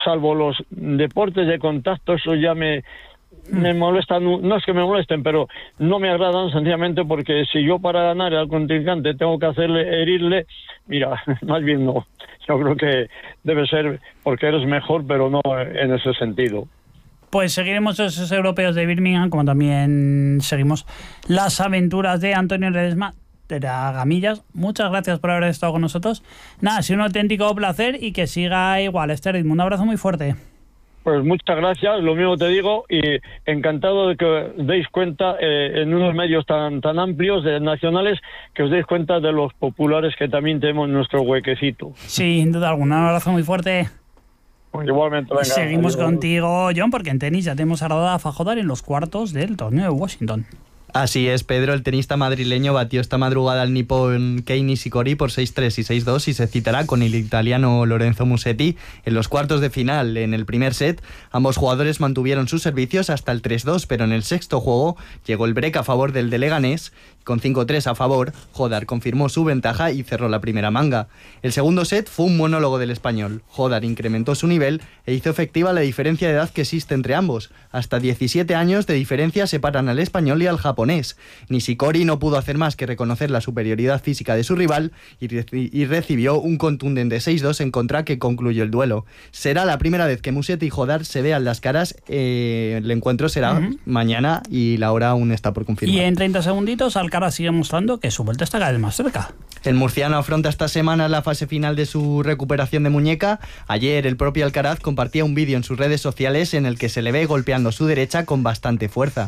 salvo los deportes de contacto, eso ya me molestan, no es que me molesten, pero no me agradan sencillamente porque si yo para ganar al contrincante tengo que herirle, mira, más bien no. Yo creo que debe ser porque eres mejor, pero no en ese sentido. Pues seguiremos esos europeos de Birmingham, como también seguimos las aventuras de Antonio Ledesma de la Gamillas. Muchas gracias por haber estado con nosotros. Nada, ha sido un auténtico placer y que siga igual este ritmo. Un abrazo muy fuerte. Pues muchas gracias, lo mismo te digo, y encantado de que os deis cuenta en unos medios tan amplios nacionales, que os deis cuenta de los populares que también tenemos en nuestro huequecito. Sí, sin duda alguna. Un abrazo muy fuerte. Pues igualmente, venga. Seguimos contigo, John, porque en tenis ya tenemos a Rafa Jodar en los cuartos del torneo de Washington. Así es, Pedro, el tenista madrileño batió esta madrugada al nipón Kei Nishikori por 6-3 y 6-2 y se citará con el italiano Lorenzo Musetti en los cuartos de final. En el primer set, ambos jugadores mantuvieron sus servicios hasta el 3-2, pero en el sexto juego llegó el break a favor del de Leganés. Con 5-3 a favor, Jodar confirmó su ventaja y cerró la primera manga. El segundo set fue un monólogo del español. Jodar incrementó su nivel e hizo efectiva la diferencia de edad que existe entre ambos. Hasta 17 años de diferencia separan al español y al japonés. Nishikori no pudo hacer más que reconocer la superioridad física de su rival y recibió un contundente 6-2 en contra que concluyó el duelo. Será la primera vez que Musetti y Jodar se vean las caras. El encuentro será mañana y la hora aún está por confirmar. Y en 30 segunditos Alcaraz sigue mostrando que su vuelta está cada vez más cerca. El murciano afronta esta semana la fase final de su recuperación de muñeca. Ayer el propio Alcaraz compartía un vídeo en sus redes sociales en el que se le ve golpeando su derecha con bastante fuerza.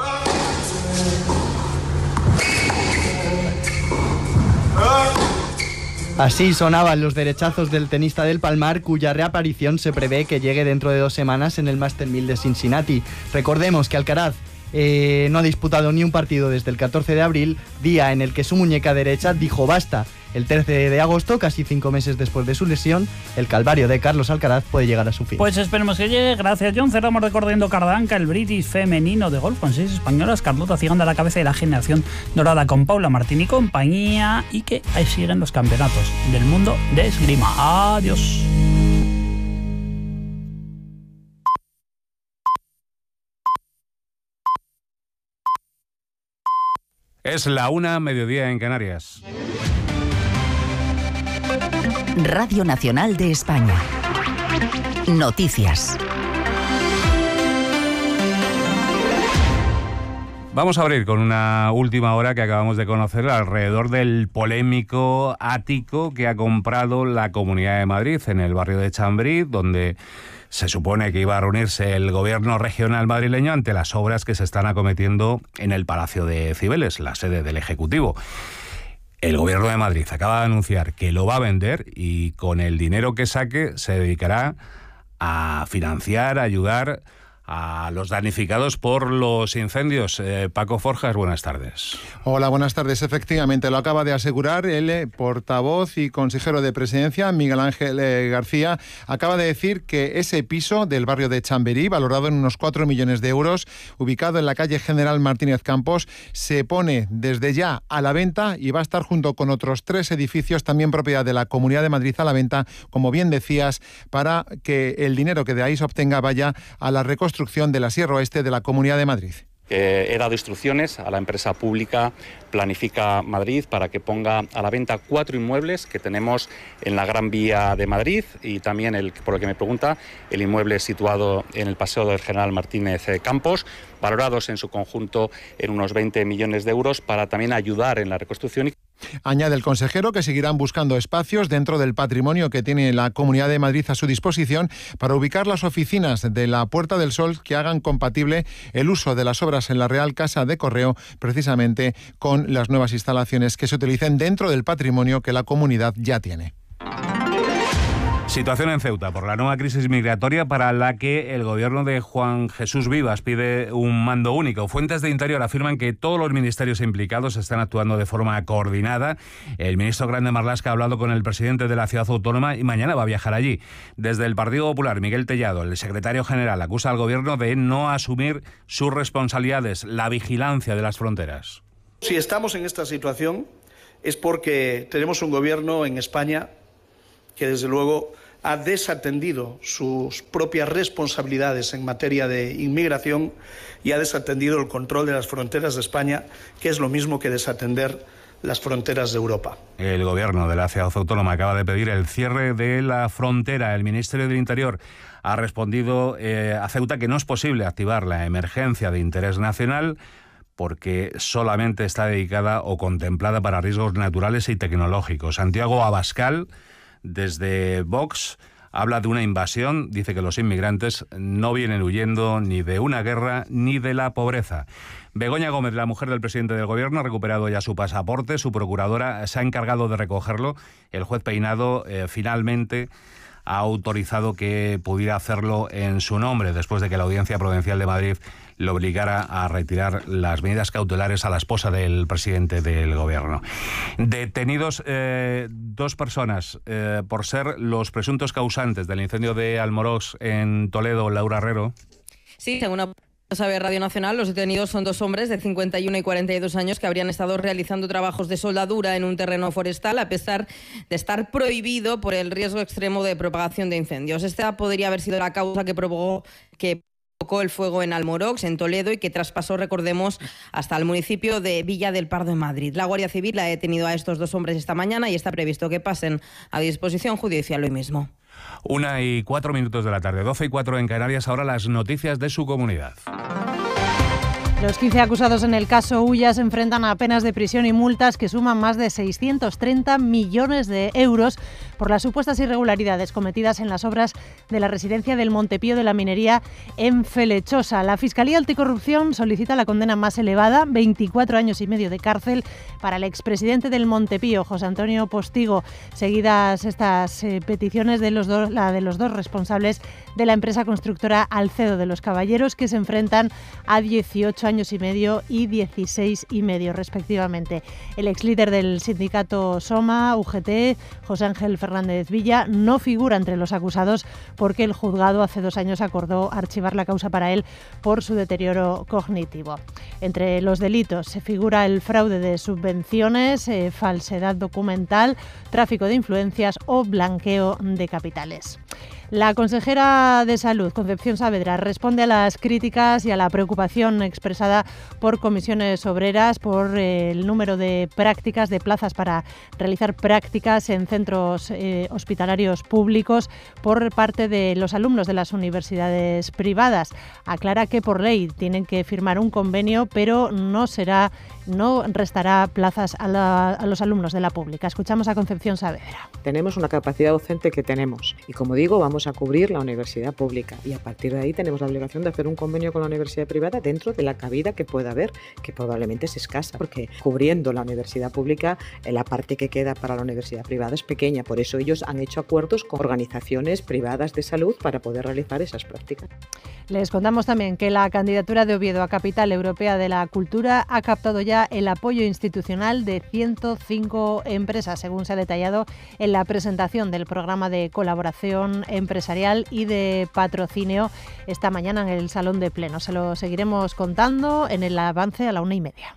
Así sonaban los derechazos del tenista del Palmar, cuya reaparición se prevé que llegue dentro de 2 semanas en el Master 1000 de Cincinnati. Recordemos que Alcaraz no ha disputado ni un partido desde el 14 de abril, día en el que su muñeca derecha dijo basta. El 13 de agosto, casi 5 meses después de su lesión, el calvario de Carlos Alcaraz puede llegar a su fin. Pues esperemos que llegue. Gracias, John. Cerramos recordando Cardanca, el British femenino de golf con 6 españolas. Carlota Ciganda a la cabeza de la generación dorada con Paula Martín y compañía. Y que ahí siguen los campeonatos del mundo de esgrima. Adiós. Es la 1:00, mediodía en Canarias. Radio Nacional de España. Noticias. Vamos a abrir con una última hora que acabamos de conocer alrededor del polémico ático que ha comprado la Comunidad de Madrid en el barrio de Chamberí, donde se supone que iba a reunirse el gobierno regional madrileño ante las obras que se están acometiendo en el Palacio de Cibeles, la sede del Ejecutivo. El gobierno de Madrid acaba de anunciar que lo va a vender y con el dinero que saque se dedicará a financiar, a ayudar a los damnificados por los incendios. Paco Forjas, buenas tardes. Hola, buenas tardes. Efectivamente, lo acaba de asegurar el portavoz y consejero de Presidencia, Miguel Ángel García. Acaba de decir que ese piso del barrio de Chamberí, valorado en unos 4 millones de euros, ubicado en la calle General Martínez Campos, se pone desde ya a la venta y va a estar junto con otros 3 edificios, también propiedad de la Comunidad de Madrid, a la venta, como bien decías, para que el dinero que de ahí se obtenga vaya a la reconstrucción de la Sierra Oeste de la Comunidad de Madrid. He dado instrucciones a la empresa pública Planifica Madrid para que ponga a la venta 4 inmuebles que tenemos en la Gran Vía de Madrid y también, por lo que me pregunta, el inmueble situado en el Paseo del General Martínez Campos, valorados en su conjunto en unos 20 millones de euros para también ayudar en la reconstrucción. Añade el consejero que seguirán buscando espacios dentro del patrimonio que tiene la Comunidad de Madrid a su disposición para ubicar las oficinas de la Puerta del Sol que hagan compatible el uso de las obras en la Real Casa de Correo, precisamente con las nuevas instalaciones que se utilicen dentro del patrimonio que la comunidad ya tiene. Situación en Ceuta por la nueva crisis migratoria para la que el gobierno de Juan Jesús Vivas pide un mando único. Fuentes de Interior afirman que todos los ministerios implicados están actuando de forma coordinada. El ministro Grande Marlaska ha hablado con el presidente de la ciudad autónoma y mañana va a viajar allí. Desde el Partido Popular, Miguel Tellado, el secretario general, acusa al gobierno de no asumir sus responsabilidades, la vigilancia de las fronteras. Si estamos en esta situación es porque tenemos un gobierno en España que desde luego ha desatendido sus propias responsabilidades en materia de inmigración y ha desatendido el control de las fronteras de España, que es lo mismo que desatender las fronteras de Europa. El gobierno de la ciudad autónoma acaba de pedir el cierre de la frontera. El Ministerio del Interior ha respondido a Ceuta que no es posible activar la emergencia de interés nacional porque solamente está dedicada o contemplada para riesgos naturales y tecnológicos. Santiago Abascal, desde Vox, habla de una invasión, dice que los inmigrantes no vienen huyendo ni de una guerra ni de la pobreza. Begoña Gómez, la mujer del presidente del gobierno, ha recuperado ya su pasaporte, su procuradora se ha encargado de recogerlo. El juez Peinado finalmente ha autorizado que pudiera hacerlo en su nombre, después de que la Audiencia Provincial de Madrid le obligara a retirar las medidas cautelares a la esposa del presidente del gobierno. Detenidos 2 personas por ser los presuntos causantes del incendio de Almorox en Toledo. Laura Herrero. Sí, según sabe Radio Nacional, los detenidos son 2 hombres de 51 y 42 años que habrían estado realizando trabajos de soldadura en un terreno forestal a pesar de estar prohibido por el riesgo extremo de propagación de incendios. Esta podría haber sido la causa que provocó el fuego en Almorox, en Toledo, y que traspasó, recordemos, hasta el municipio de Villa del Pardo, en Madrid. La Guardia Civil ha detenido a estos 2 hombres esta mañana y está previsto que pasen a disposición judicial hoy mismo. 1:04 de la tarde, 12:04 en Canarias. Ahora las noticias de su comunidad. Los 15 acusados en el caso Ulla se enfrentan a penas de prisión y multas que suman más de 630 millones de euros por las supuestas irregularidades cometidas en las obras de la residencia del Montepío de la Minería en Felechosa. La Fiscalía Anticorrupción solicita la condena más elevada, 24 años y medio de cárcel, para el expresidente del Montepío, José Antonio Postigo. Seguidas estas peticiones de los dos responsables de la empresa constructora Alcedo de los Caballeros, que se enfrentan a 18 años y medio y 16 y medio respectivamente. El ex líder del sindicato SOMA, UGT, José Ángel Fernández Villa, no figura entre los acusados porque el juzgado hace 2 años acordó archivar la causa para él por su deterioro cognitivo. Entre los delitos se figura el fraude de subvenciones, falsedad documental, tráfico de influencias o blanqueo de capitales. La consejera de Salud, Concepción Saavedra, responde a las críticas y a la preocupación expresada por comisiones obreras por el número de prácticas, de plazas para realizar prácticas en centros hospitalarios públicos por parte de los alumnos de las universidades privadas. Aclara que por ley tienen que firmar un convenio, pero no restará plazas a los alumnos de la pública. Escuchamos a Concepción Saavedra. Tenemos una capacidad docente que tenemos y, como digo, vamos a cubrir la universidad pública y a partir de ahí tenemos la obligación de hacer un convenio con la universidad privada dentro de la cabida que pueda haber, que probablemente es escasa, porque cubriendo la universidad pública, la parte que queda para la universidad privada es pequeña. Por eso ellos han hecho acuerdos con organizaciones privadas de salud para poder realizar esas prácticas. Les contamos también que la candidatura de Oviedo a Capital Europea de la Cultura ha captado ya el apoyo institucional de 105 empresas, según se ha detallado en la presentación del programa de colaboración empresarial y de patrocinio esta mañana en el Salón de Pleno. Se lo seguiremos contando en el avance a la 1:30.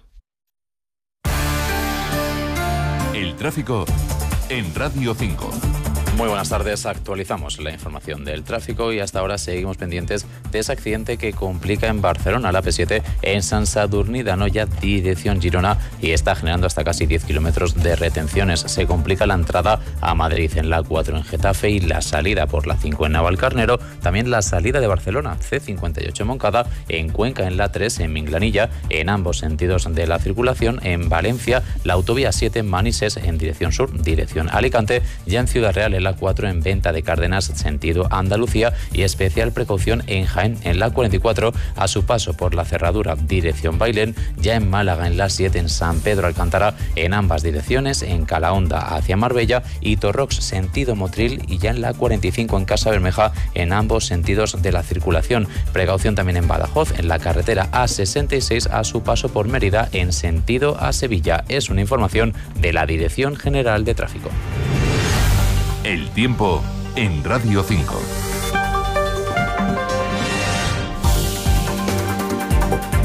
El tráfico en Radio 5. Muy buenas tardes, actualizamos la información del tráfico y hasta ahora seguimos pendientes de ese accidente que complica en Barcelona, la P7 en Sant Sadurní d'Anoia, dirección Girona, y está generando hasta casi 10 kilómetros de retenciones. Se complica la entrada a Madrid en la 4 en Getafe y la salida por la 5 en Navalcarnero, también la salida de Barcelona, C58 en Moncada, en Cuenca en la 3 en Minglanilla, en ambos sentidos de la circulación, en Valencia, la autovía 7 en Manises en dirección sur, dirección Alicante, ya en Ciudad Real en la 4 en Venta de Cárdenas, sentido Andalucía, y especial precaución en Jaén en la 44 a su paso por la cerradura dirección Bailén, ya en Málaga en la 7 en San Pedro Alcántara en ambas direcciones, en Calahonda hacia Marbella y Torrox sentido Motril, y ya en la 45 en Casa Bermeja en ambos sentidos de la circulación. Precaución también en Badajoz en la carretera A66 a su paso por Mérida en sentido a Sevilla. Es una información de la Dirección General de Tráfico. El tiempo en Radio 5.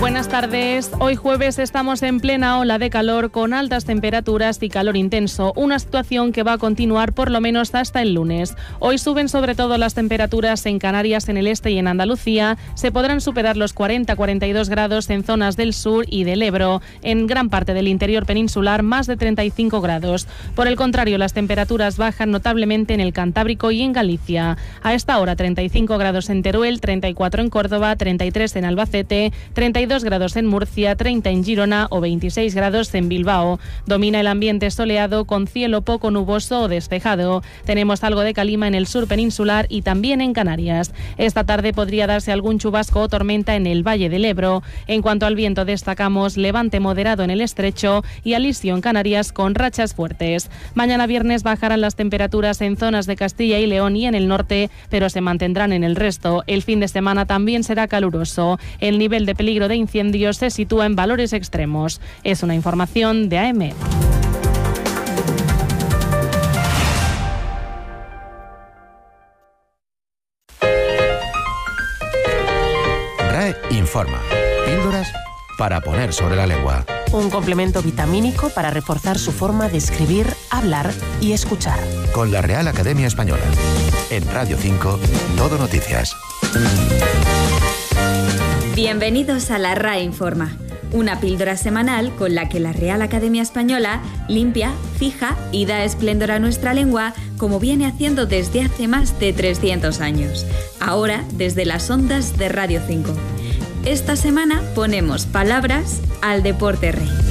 Buenas tardes. Hoy jueves estamos en plena ola de calor con altas temperaturas y calor intenso, una situación que va a continuar por lo menos hasta el lunes. Hoy suben sobre todo las temperaturas en Canarias, en el este y en Andalucía. Se podrán superar los 40-42 grados en zonas del sur y del Ebro. En gran parte del interior peninsular, más de 35 grados. Por el contrario, las temperaturas bajan notablemente en el Cantábrico y en Galicia. A esta hora, 35 grados en Teruel, 34 en Córdoba, 33 en Albacete, 32 grados en Murcia, 30 en Girona o 26 grados en Bilbao. Domina el ambiente soleado con cielo poco nuboso o despejado. Tenemos algo de calima en el sur peninsular y también en Canarias. Esta tarde podría darse algún chubasco o tormenta en el Valle del Ebro. En cuanto al viento, destacamos levante moderado en el estrecho y alisio en Canarias con rachas fuertes. Mañana viernes bajarán las temperaturas en zonas de Castilla y León y en el norte, pero se mantendrán en el resto. El fin de semana también será caluroso. El nivel de peligro de incendios se sitúa en valores extremos. Es una información de AEMET. RAE informa. Píldoras para poner sobre la lengua. Un complemento vitamínico para reforzar su forma de escribir, hablar y escuchar. Con la Real Academia Española. En Radio 5, Todo Noticias. Bienvenidos a la RAE Informa, una píldora semanal con la que la Real Academia Española limpia, fija y da esplendor a nuestra lengua como viene haciendo desde hace más de 300 años. Ahora desde las ondas de Radio 5. Esta semana ponemos palabras al deporte rey.